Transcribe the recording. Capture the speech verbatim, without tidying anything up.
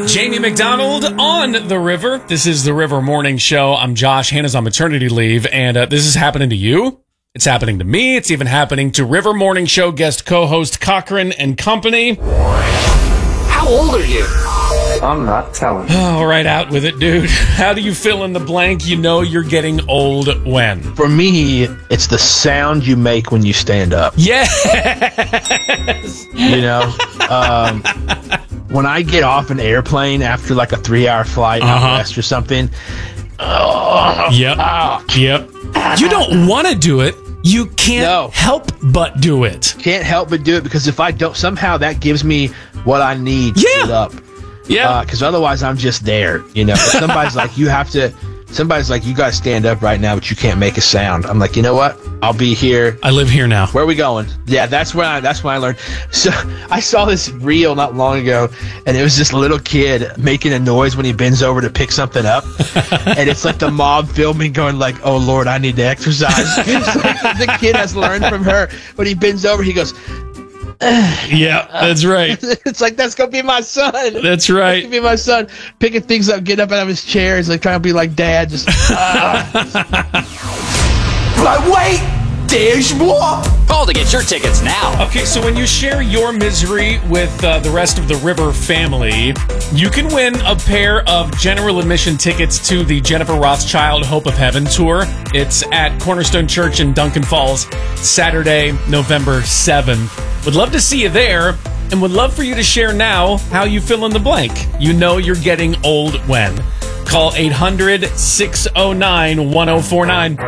Jamie McDonald on the river. This is the River Morning Show. I'm Josh. Hannah's on maternity leave, and uh, this is happening to you. It's happening to me. It's even happening to River Morning Show guest co-host Cochran and Company. How old are you? I'm not telling. All right, out with it, dude. How do you fill in the blank? You know you're getting old when? For me, it's the sound you make when you stand up. Yes! You know? Um, when I get off an airplane after like a three-hour flight out Uh-huh. west or something, oh, Yep. oh, Yep. You don't want to do it. You can't No. help but do it. can't help but do it because if I don't, somehow that gives me what I need to Yeah. get up. Yeah. Because otherwise I'm just there, you know. If somebody's like, you have to, somebody's like, you got to stand up right now, but you can't make a sound. I'm like, you know what? I'll be here. I live here now. Where are we going? Yeah, that's where I, that's when I learned. So I saw this reel not long ago, and it was this little kid making a noise when he bends over to pick something up, and it's like the mom filming, going like, "Oh Lord, I need to exercise." It's like the kid has learned from her. When he bends over, he goes, Yeah, that's right. "It's like that's gonna be my son." That's That's right. gonna be my son picking things up, getting up out of his chair. He's like trying to be like dad, just. Uh. But wait, there's more. Call to get your tickets now. Okay, so when you share your misery with uh, the rest of the River family, you can win a pair of general admission tickets to the Jennifer Rothschild Hope of Heaven tour. It's at Cornerstone Church in Duncan Falls, Saturday, November seventh. Would love to see you there, and would love for you to share now how you fill in the blank. You know you're getting old when. Call eight hundred, six oh nine, one oh four nine.